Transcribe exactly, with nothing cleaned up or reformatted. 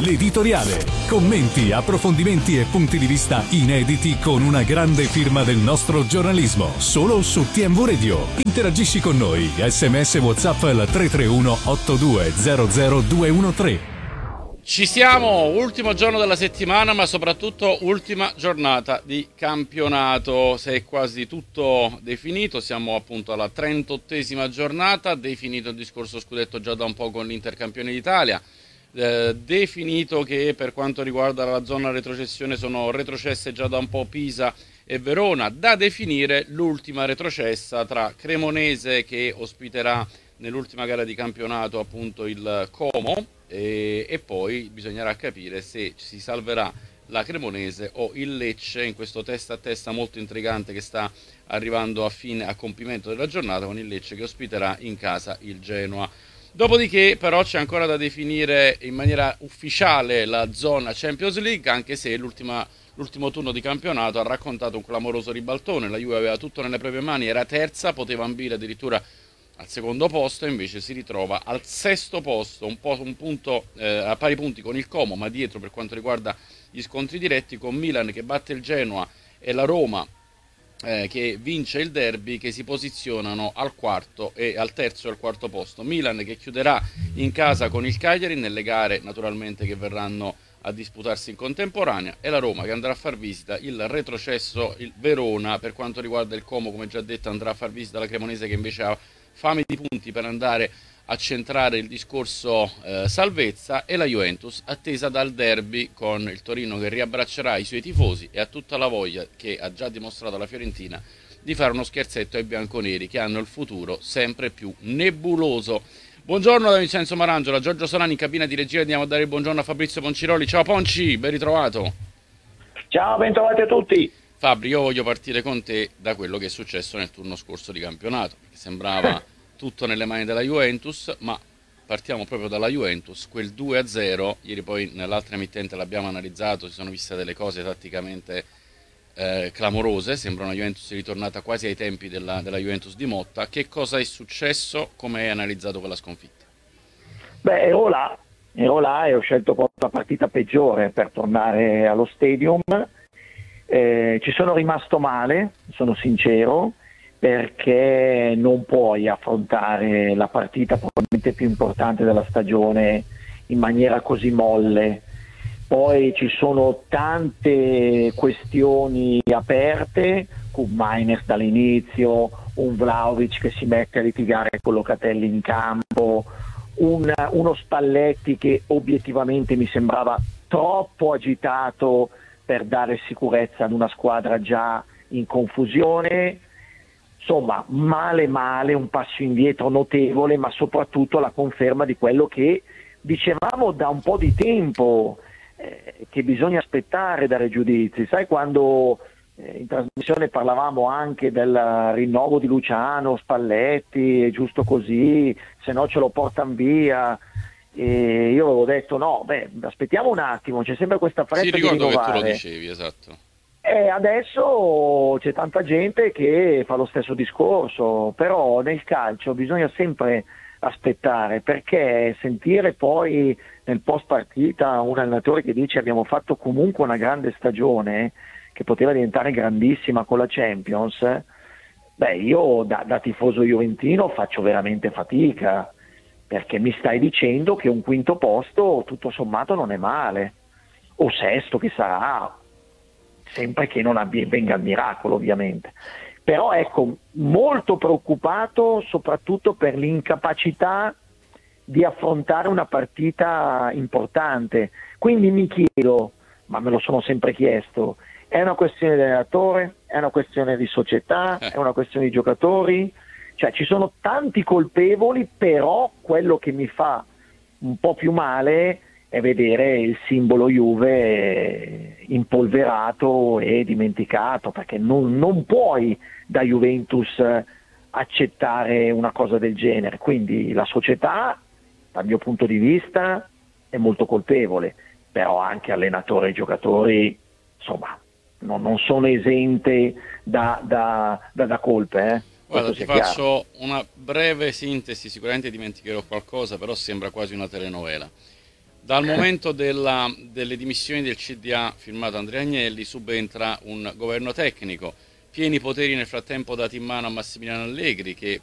L'editoriale. Commenti, approfondimenti e punti di vista inediti con una grande firma del nostro giornalismo. Solo su T M V Radio. Interagisci con noi. Sms WhatsApp al tre tre uno otto due zero zero due uno tre. Ci siamo, ultimo giorno della settimana, ma soprattutto ultima giornata di campionato. Se è quasi tutto definito, siamo appunto alla trentottesima giornata, definito il discorso scudetto già da un po' con l'Inter campione d'Italia, eh, definito che per quanto riguarda la zona retrocessione sono retrocesse già da un po' Pisa e Verona, da definire l'ultima retrocessa tra Cremonese, che ospiterà nell'ultima gara di campionato appunto il Como, e, e poi bisognerà capire se si salverà la Cremonese o il Lecce in questo testa a testa molto intrigante che sta arrivando a fine, a compimento della giornata, con il Lecce che ospiterà in casa il Genoa. Dopodiché però c'è ancora da definire in maniera ufficiale la zona Champions League, anche se l'ultima, l'ultimo turno di campionato ha raccontato un clamoroso ribaltone. La Juve aveva tutto nelle proprie mani, era terza, poteva ambire addirittura al secondo posto, invece si ritrova al sesto posto, un po' un punto eh, a pari punti con il Como, ma dietro per quanto riguarda gli scontri diretti, con Milan che batte il Genoa e la Roma eh, che vince il derby, che si posizionano al quarto e al terzo e al quarto posto. Milan che chiuderà in casa con il Cagliari nelle gare naturalmente che verranno a disputarsi in contemporanea, e la Roma che andrà a far visita il retrocesso, il Verona. Per quanto riguarda il Como, come già detto, andrà a far visita la Cremonese che invece ha fame di punti per andare a centrare il discorso eh, salvezza, e la Juventus attesa dal derby con il Torino che riabbraccerà i suoi tifosi e ha tutta la voglia, che ha già dimostrato la Fiorentina, di fare uno scherzetto ai bianconeri che hanno il futuro sempre più nebuloso. Buongiorno da Vincenzo Marangiola, Giorgio Solani in cabina di regia. Andiamo a dare il buongiorno a Fabrizio Ponciroli. Ciao Ponci, ben ritrovato. Ciao, bentrovati a tutti. Fabri, io voglio partire con te da quello che è successo nel turno scorso di campionato, perché sembrava tutto nelle mani della Juventus, ma partiamo proprio dalla Juventus. Quel due a zero, ieri poi nell'altra emittente l'abbiamo analizzato, si sono viste delle cose tatticamente eh, clamorose, sembra una Juventus ritornata quasi ai tempi della, della Juventus di Motta. Che cosa è successo? Come hai analizzato quella sconfitta? Beh, ero là, ero là e ho scelto proprio la partita peggiore per tornare allo stadium. Eh, ci sono rimasto male, sono sincero, perché non puoi affrontare la partita probabilmente più importante della stagione in maniera così molle. Poi ci sono tante questioni aperte, con Miners dall'inizio, un Vlahovic che si mette a litigare con Locatelli in campo, un, uno Spalletti che obiettivamente mi sembrava troppo agitato per dare sicurezza ad una squadra già in confusione. Insomma, male male, un passo indietro notevole, ma soprattutto la conferma di quello che dicevamo da un po' di tempo, eh, che bisogna aspettare dare giudizi. Sai, quando eh, in trasmissione parlavamo anche del rinnovo di Luciano, Spalletti, è giusto così, se no ce lo portano via. E io avevo detto no, beh, aspettiamo un attimo, c'è sempre questa fretta di rinnovare. Sì, ricordo che tu lo dicevi, esatto. E adesso c'è tanta gente che fa lo stesso discorso, però nel calcio bisogna sempre aspettare, perché sentire poi nel post partita un allenatore che dice abbiamo fatto comunque una grande stagione che poteva diventare grandissima con la Champions, beh, io da, da tifoso juventino faccio veramente fatica, perché mi stai dicendo che un quinto posto tutto sommato non è male, o sesto che sarà, sempre che non avvenga il miracolo ovviamente. Però ecco, molto preoccupato soprattutto per l'incapacità di affrontare una partita importante. Quindi mi chiedo, ma me lo sono sempre chiesto, è una questione di allenatore, è una questione di società, è una questione di giocatori? Cioè ci sono tanti colpevoli, però quello che mi fa un po' più male è vedere il simbolo Juve impolverato e dimenticato, perché non, non puoi da Juventus accettare una cosa del genere. Quindi la società, dal mio punto di vista, è molto colpevole, però anche allenatori e giocatori, insomma, non, non sono esente da, da, da, da colpe. Eh. Guarda, ti faccio una breve sintesi, sicuramente dimenticherò qualcosa, però sembra quasi una telenovela. Dal momento della, delle dimissioni del C D A firmato Andrea Agnelli subentra un governo tecnico, pieni poteri nel frattempo dati in mano a Massimiliano Allegri, che